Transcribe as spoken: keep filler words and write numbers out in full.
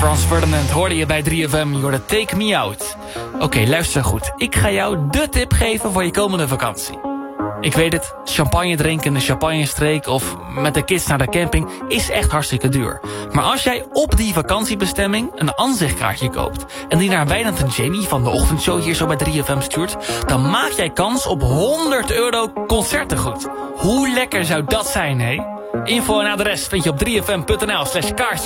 Frans Ferdinand hoorde je bij drie F M, je hoorde Take Me Out. Oké, okay, luister goed. Ik ga jou de tip geven voor je komende vakantie. Ik weet het, champagne drinken in de champagnestreek of met de kids naar de camping is echt hartstikke duur. Maar als jij op die vakantiebestemming een aanzichtkaartje koopt en die naar Wijnand en Jamie van de ochtendshow hier zo bij drie F M stuurt, dan maak jij kans op honderd euro concertengoed. Hoe lekker zou dat zijn, hé? Info en adres vind je op drie f m punt n l slash kaartje.